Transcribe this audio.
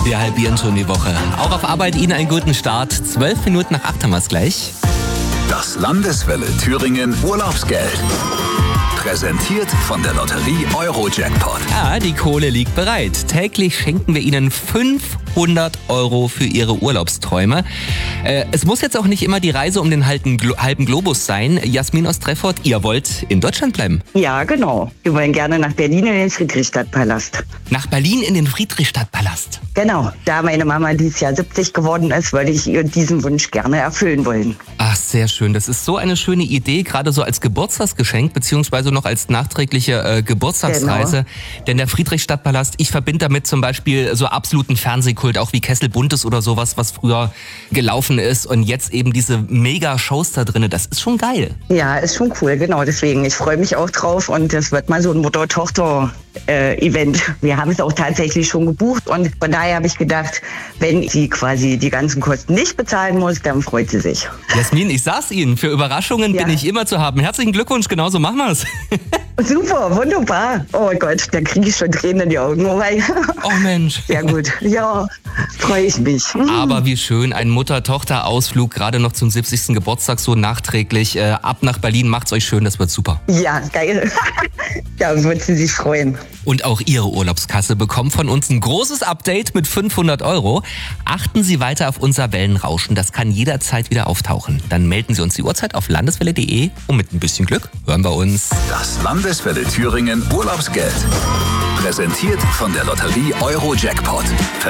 Wir halbieren schon die Woche. Auch auf Arbeit Ihnen einen guten Start. 12 Minuten nach 8 haben wir es gleich. Das Landeswelle Thüringen Urlaubsgeld. Präsentiert von der Lotterie Euro-Jackpot. Ja, die Kohle liegt bereit. Täglich schenken wir Ihnen 500 € für Ihre Urlaubsträume. Es muss jetzt auch nicht immer die Reise um den halben Globus sein. Jasmin aus Treffort, ihr wollt in Deutschland bleiben? Ja, genau. Wir wollen gerne nach Berlin in den Friedrichstadtpalast. Nach Berlin in den Friedrichstadtpalast? Genau. Da meine Mama dieses Jahr 70 geworden ist, würde ich ihr diesen Wunsch gerne erfüllen wollen. Ach, sehr schön. Das ist so eine schöne Idee, gerade so als Geburtstagsgeschenk, beziehungsweise noch als nachträgliche Geburtstagsreise. Genau. Denn der Friedrichstadtpalast, ich verbinde damit zum Beispiel so absoluten Fernsehkult, auch wie Kessel Buntes oder sowas, was früher gelaufen ist. Und jetzt eben diese Mega-Shows da drin. Das ist schon geil. Ja, ist schon cool, genau. Deswegen, ich freue mich auch drauf. Und das wird mal so ein Mutter-Tochter-Event. Wir haben es auch tatsächlich schon gebucht. Und von daher habe ich gedacht, wenn sie quasi die ganzen Kosten nicht bezahlen muss, dann freut sie sich. Jasmin, ich sag's Ihnen, für Überraschungen bin ich immer zu haben. Herzlichen Glückwunsch, genauso machen wir's. Super, wunderbar. Oh Gott, da kriege ich schon Tränen in die Augen. Oh Mensch. Sehr gut. Ja, freue ich mich. Aber wie schön, ein Mutter-Tochter-Ausflug, gerade noch zum 70. Geburtstag, so nachträglich. Ab nach Berlin, macht's euch schön, das wird super. Ja, geil. Da wird sie sich freuen. Und auch Ihre Urlaubskasse bekommt von uns ein großes Update mit 500 €. Achten Sie weiter auf unser Wellenrauschen, das kann jederzeit wieder auftauchen. Dann melden Sie uns die Uhrzeit auf landeswelle.de und mit ein bisschen Glück hören wir uns. Das Landeswelle Thüringen Urlaubsgeld. Präsentiert von der Lotterie Euro-Jackpot.